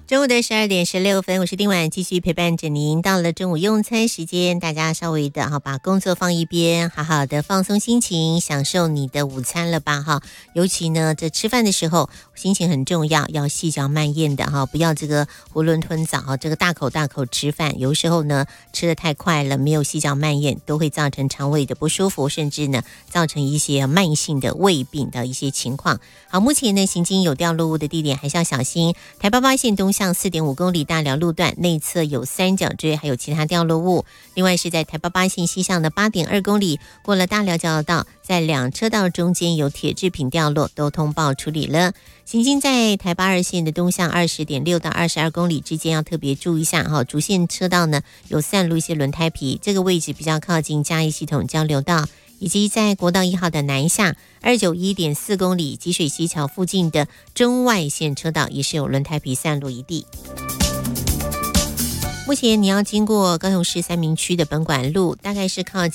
中午的12:16，我是丁婉，继续陪伴着您。到了中午用餐时间，大家稍微的把工作放一边，好好的放松心情，享受你的午餐了吧哈。尤其呢，这吃饭的时候心情很重要，要细嚼慢咽的哈，不要这个囫囵吞枣哈，这个大口大口吃饭，有时候呢吃得太快了，没有细嚼慢咽，都会造成肠胃的不舒服，甚至呢造成一些慢性的胃病的一些情况。好，目前呢行经有掉落物的地点还是要小心，台八八线东向4.5公里大寮路段内侧有三角锥，还有其他掉落物。另外是在台八八线西向的8.2公里，过了大寮交流道，在两车道中间有铁制品掉落，都通报处理了。行经在台八二线的东向20.6到22公里之间要特别注意一下哈，主线车道呢有散落一些轮胎皮，这个位置比较靠近嘉义系统交流道。以及在国道1号的南下291.4公里积水溪桥附近的中外线车道也是有轮胎皮散落一地。目前你要经过高雄市三民区的本馆路，大概是靠近